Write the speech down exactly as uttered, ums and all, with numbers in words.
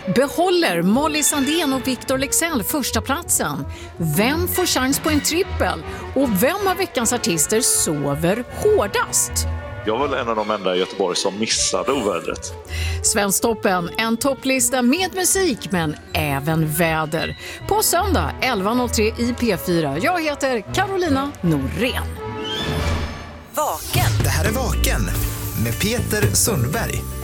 Behåller Molly Sandén och Victor Leksell första platsen? Vem får chans på en trippel? Och vem av veckans artister sover hårdast? Jag var en av de enda i Göteborg som missade ovädret. Svensktoppen, en topplista med musik men även väder. På söndag elva noll tre i P fyra. Jag heter Carolina Norén. Vaken. Det här är Vaken med Peter Sundberg.